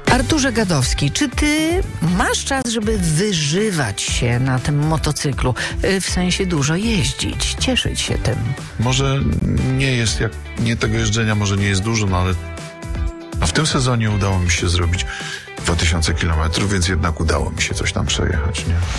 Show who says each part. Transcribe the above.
Speaker 1: Arturze Gadowski, czy ty masz czas, żeby wyżywać się na tym motocyklu? W sensie dużo jeździć, cieszyć się tym.
Speaker 2: Może nie jest, nie tego jeżdżenia może nie jest dużo, no ale w tym sezonie udało mi się zrobić 2000 kilometrów, więc jednak udało mi się coś tam przejechać, nie?